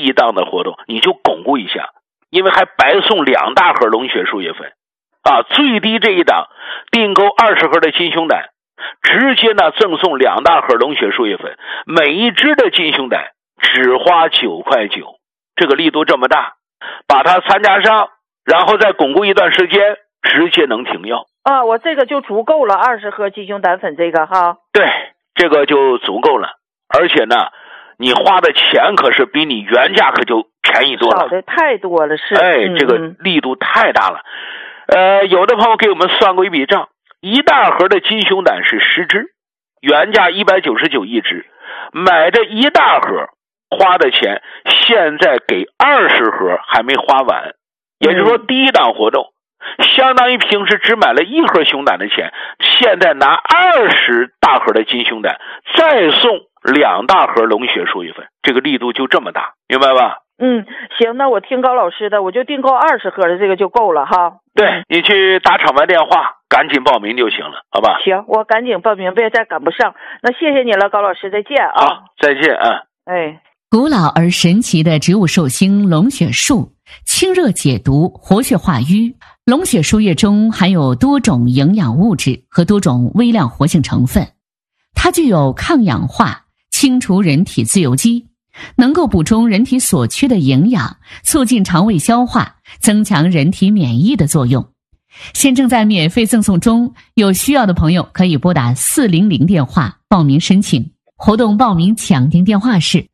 一档的活动，你就巩固一下，因为还白送2大盒龙血输液粉啊！最低这一档订购20盒的金胸胆，直接呢赠送2大盒龙血输液粉，每一支的金胸胆只花9.9块，这个力度这么大，把它参加上，然后再巩固一段时间，直接能停药啊！我这个就足够了，20盒金胸胆粉这个哈。 对，这个就足够了，而且呢，你花的钱可是比你原价可就便宜多了， 少的太多了是。 这个力度太大了。有的朋友给我们算过一笔账，1大盒的金胸胆是10支，原价199一支，买这1大盒花的钱，现在给20盒还没花完，也就是说第一档活动相当于平时只买了1盒胸胆的钱，现在拿20大盒的金胸胆再送2大盒龙血输液粉，这个力度就这么大，明白吧？ 行，那我听高老师的，我就订购20盒的这个就够了哈。 对，你去打场外电话赶紧报名就行了，好吧？ 行，我赶紧报名，别再赶不上。那谢谢你了，高老师，再见啊。 好，再见啊。 古老而神奇的植物寿星龙血树，清热解毒，活血化瘀。龙血输液中含有多种营养物质和多种微量活性成分，它具有抗氧化、清除人体自由基，能够补充人体所缺的营养，促进肠胃消化，增强人体免疫的作用。现正在免费赠送中，有需要的朋友可以拨打400电话报名申请。活动报名抢订电话是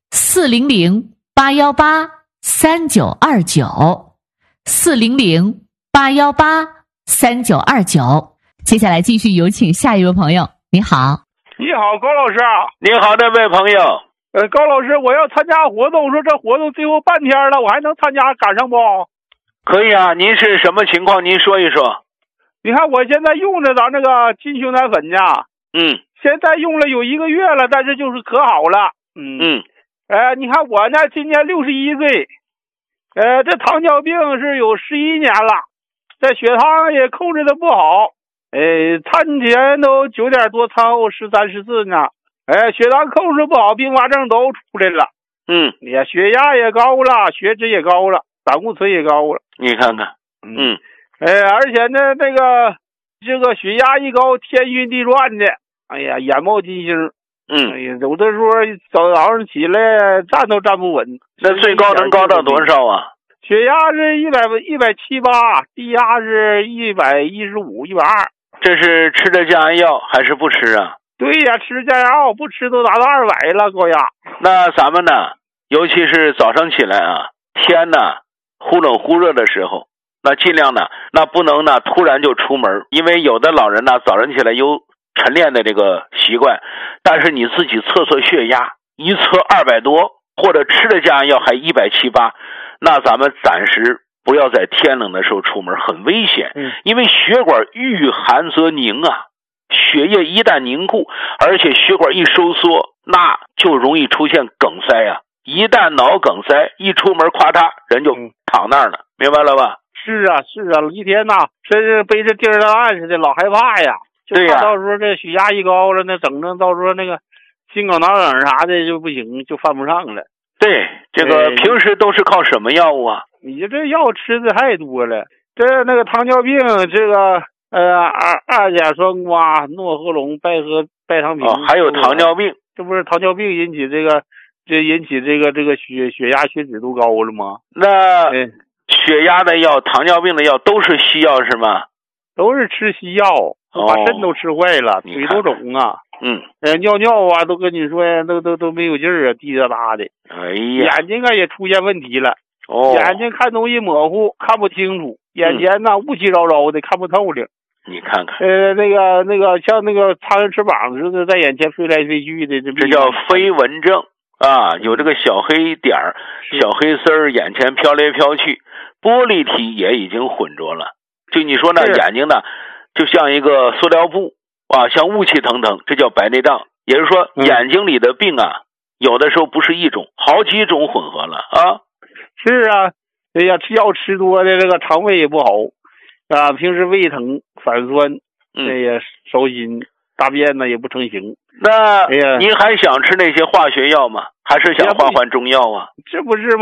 400-818-3929，400-818-3929。接下来继续有请下一位朋友。你好。 你好，高老师。 你好，这位朋友。 高老师，我要参加活动，说这活动最后半天了，我还能参加赶上不？ 可以啊，您是什么情况？您说一说。 你看我现在用着咱这个金胸胆粉呢，现在用了有1个月了，但是就是可好了。你看我呢，今年61岁，这糖尿病是有11年了，这血糖也控制的不好，餐前都9点多，餐后13、14呢，血糖控制不好，并发症都出来了。血压也高了，血脂也高了，胆固醇也高了。 你看看， 而且呢，这个血压一高，天晕地转的，哎呀，眼冒金星。有的时候早上起来站都站不稳。 那最高能高到多少啊？ 血压是178，低压是115、120。 这是吃的降压药还是不吃啊？ 对呀，吃降压药，不吃都达到200了，高压。 那咱们呢，尤其是早上起来啊，天呢忽冷忽热的时候，那尽量呢，那不能呢突然就出门，因为有的老人呢早上起来有晨练的这个习惯，但是你自己测血压，一测200多，或者吃的降压药还170、180，那咱们暂时不要在天冷的时候出门，很危险。因为血管遇寒则凝啊，血液一旦凝固，而且血管一收缩，那就容易出现梗塞啊。一旦脑梗塞，一出门夸嚓人就躺那儿了，明白了吧？ 是啊，一天呐，真是背着钉子案似的，老害怕呀。就怕到时候这血压一高了，那整到时候那个心梗、脑梗啥的就不行，就犯不上了。 对，这个平时都是靠什么药物啊？ 你这药吃的太多了，那个糖尿病，这个二甲双胍、诺和龙、拜糖平， 还有糖尿病， 这不是糖尿病引起这个血压血脂都高了吗？ 那血压的药、糖尿病的药都是西药是吗？ 都是吃西药，把肾都吃坏了，腿都肿啊。尿啊，都跟你说呀，都没有劲儿啊，滴答答的。 哎呀， 眼睛啊也出现问题了。眼睛看东西模糊，看不清楚，眼前呢雾气昭昭的，看不透了。 你看看， 那个像那个苍蝇翅膀似的，在眼前飞来飞去的， 这叫飞蚊症啊，有这个小黑点儿、小黑丝儿，眼前飘来飘去，玻璃体也已经混浊了。就你说呢，眼睛呢，就像一个塑料布啊，像雾气腾腾，这叫白内障。也就是说，眼睛里的病啊，有的时候不是一种，好几种混合了啊。 是啊，哎呀，吃药吃多的这个肠胃也不好啊，平时胃疼、反酸，呀烧心，大便呢也不成形。 那您还想吃那些化学药吗？还是想换中药啊？ 这不是吗？